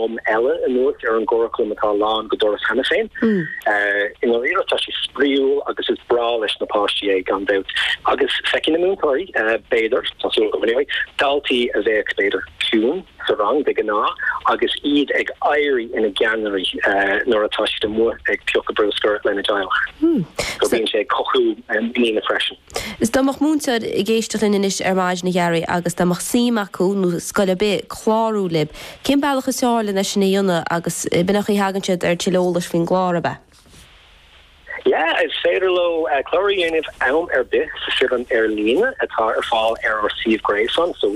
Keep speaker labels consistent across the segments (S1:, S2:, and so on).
S1: rom ella in noord an gorcle metal lawn godoris Hannafein. In the real tashi spriul agus is bralish na pastie gone out. Agus second moon tori bader so anyway dalti as a bader tune sarang de gna agus eid ag airy in a gannery nor tashi de mo ag pioca brewster lena jail. So being she kohu and being freshen.
S2: Is damach múntar I géisteach in inis maid na ghearraí agus damach síach acu nó scoile be chlárú lib. Cén bailach is seála na sinna dionna agus binach í haganseid tilolalas fin glára be?
S1: Yeah, it's Federlo Chlorianif Elm Erbis, Shiran Erlina, at Fall RRC of Grayson, so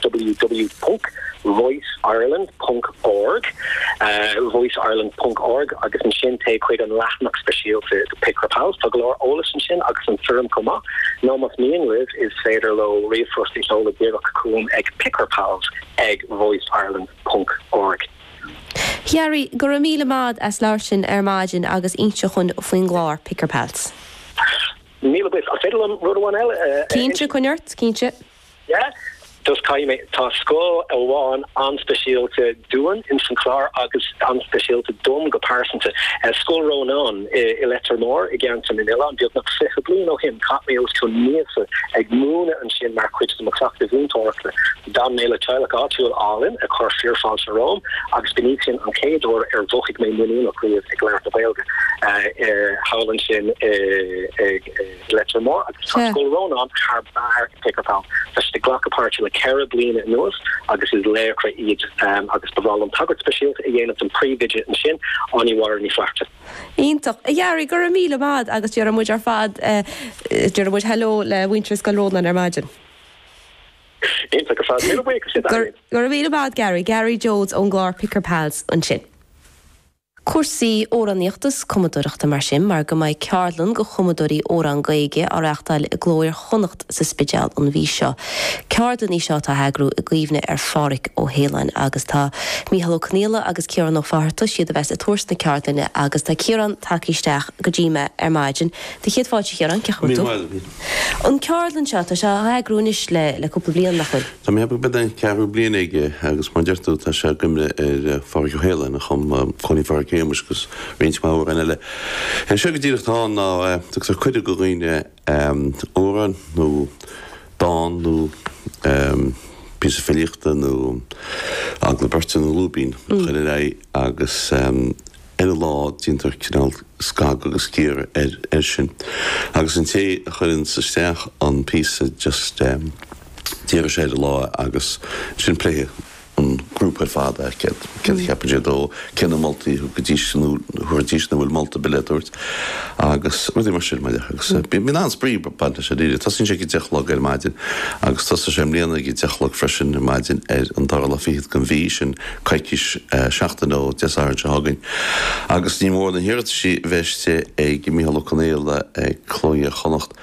S1: www.voiceireland.org, voiceireland.org, agus an sin te quid an Latinach special to Picker Pals, Tugalor Olis and Shin, agus an Thurum Coma, no mas mean with is Federlo Reinforced Ola Birok Coom egg Picker Pals, egg voiceireland.org.
S2: Chiari, go raibh míle mád as leir sin máidin agus inse chun faoin gláir Picker Pals.
S1: Míle bit, a féidir an rud amháin eile.
S2: Cínte chuineart, cínte?
S1: Yeah. Dus kaime tá sco bháin anspecial te doen in St Clair agus anspecial te dom geparsen te school Ronan electormór again in Milan die nog sig blue no him cat me to nese ag moon and sin mar quid de exacte zoontorkle dan mele child gatul all in a car fear false Rome agus benitian an Cador vochig me moon of clear glare de belge howland sin electormór school Ronan har bar Picker Pal de glock apart Caribbean in North, agus is lair created, agus bevalum taggart special again of some pre-vigit and shin, oni war ni fracture.
S2: Íntaach, Iari, go raibh míle mád agus dúir muid ar fad, dúir muid hello le Winters go ródna ar maidin.
S1: Íntaach ar fad, míle buíochas sin.
S2: Go raibh míle mád Gary Jones ón gláir Picker Pals an sin. Cuasaí óraníochtas comadúireachta mar sin mar go mbeidh cearlann go chomadúirí óran gaige ar reachtail I glóir chonacht sa spideal an bhí seo. Ceardan í seo tá heagrú I gcuimhne ar fáric ó Héalainn agus tá Mícheál Ó Conghaile agus Ciarán Ó Pharta siad a bheits a tuairs na ceardaine agus tá Ciarán takeísteach go ddíime ar maidin. Tá chéad fáilte Ciarán ceachú. An cearlann seo tá se heagrúnis le cúpla bliain nach chuil.
S3: Tá mé bed an cearú bliain ige agus má deirtú tá se gimne ar fáric ó Héalainn a chum chuní fáric Gus réint máir an eile. En se go ddíirecht tá ná tugus ar chuide go riine óran nó dán nó pís filiachta nó aglaberta nó lúbín chuine ré agus lá díntar cinál scag agus cír sin. Agus an té chuinn sa steach an pís just tíir sé lá agus sin pléthe an grúpa fada ced cheapide ó cinna multi godíisnú chuirdíisna bhfuil multa biletúirt agus ruí mar sin maiide agus bí an sprí banta sé díide, tá sin sé go deachlog ar maidin agus tá sem líana go deachlog freisin ar maidin ar an dar le fiad go bhí sin caiiciis 16 ó 10 hagann. Agus ní mór an hiirt sí bheiste ag Mícheál Ó Conghaile ag chlóí chonacht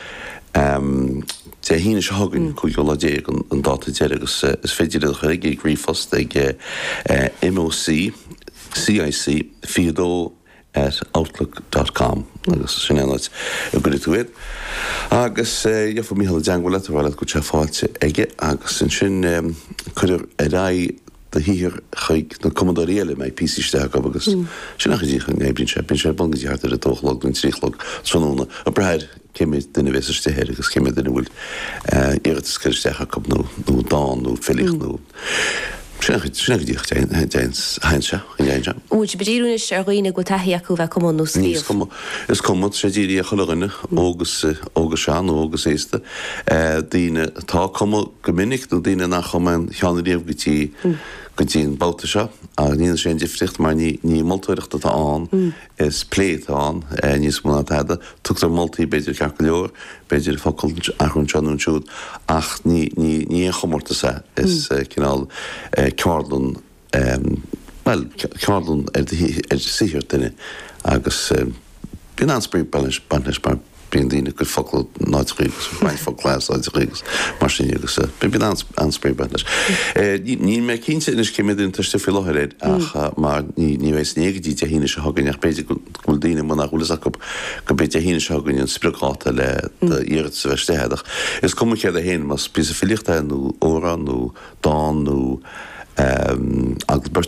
S3: Tá híine se hagann chuig le déag an dáta deir agus is féidir a chuig ag rífast ag MOC CIC fiadó @outlook.com agus sin eáid a go túid. Agus dheaffa Mícheál deanghfuil bhile go te fáilte aige agus sin chuidir a rá de hír chuig na commodóréile mé píisteach agus sin nach dí an ébrinn sé bin sé bangaíart ar a tóchlog den tríchlog sonúna a breid céimiid duna bhéiste héir agus céimiid duna bhfuil iiristeach go nó dán nó félich nó sinna díocht hainse in éine.
S2: Úid bedíúnis ar roioine go taithí acu bheith cumán nó scríomh.
S3: Is cumad sé ddíirí a chulaghine ógus seán ógus éiste. Díine tá cuma go minic nó díine nach chumán cheannaríomh go dtíon báta seo a níon sé difricht mar ní moltúireachta tá an is pléit an níos muna teada tutar moltaí beidir ceach go leor beidir focail achún seanún siúd ach ní chomórta sa is cinál cearlann well cearlann ar sihir duine agus bíon ansprí banis mar bíon daoine go focail náidrígus maid focail náidrígus mar sin agus bíon ansprí banis. Ní mé cínte inis céimiid intarste fi láthréid ach mar ní bhééis négadí de híine se hagann ach beidir goil daoine muna chulasach go beidir híine se hagann an spreáta le iad sa bheitsteach. Is cum chéad a héin mas bí a filiachta nó óran nó dán nó